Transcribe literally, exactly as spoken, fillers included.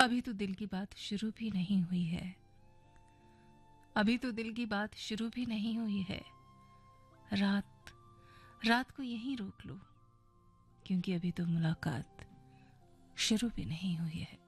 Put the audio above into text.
अभी तो दिल की बात शुरू भी नहीं हुई है, अभी तो दिल की बात शुरू भी नहीं हुई है। रात रात को यहीं रोक लो, क्योंकि अभी तो मुलाकात शुरू भी नहीं हुई है।